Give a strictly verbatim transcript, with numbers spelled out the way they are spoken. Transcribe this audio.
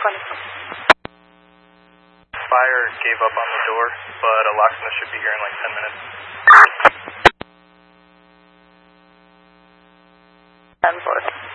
twenty-four. Fire gave up on the door, but a locksmith should be here in like ten minutes. ten four.